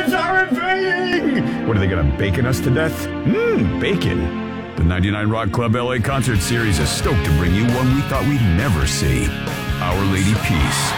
Tickets are invading! What are they gonna bacon us to death? Bacon. The 99 Rock Club LA Concert Series is stoked to bring you one we thought we'd never see. Our Lady Peace.